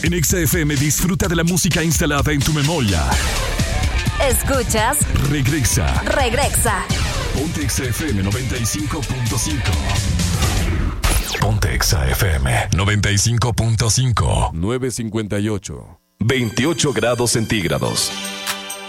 En Exa FM disfruta de la música instalada en tu memoria. Escuchas Regresa. Ponte Exa FM 95.5. Ponte Exa FM 95.5. 9:58. 28 grados centígrados.